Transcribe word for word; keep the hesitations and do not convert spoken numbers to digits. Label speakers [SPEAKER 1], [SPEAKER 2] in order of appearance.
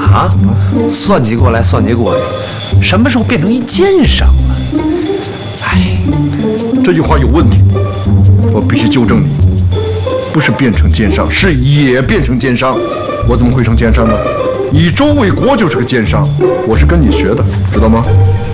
[SPEAKER 1] 啊，算计过来算计过去，什么时候变成一奸商了？哎，
[SPEAKER 2] 这句话有问题，我必须纠正你，不是变成奸商，是也变成奸商。我怎么会成奸商呢？以周卫国就是个奸商，我是跟你学的，知道吗？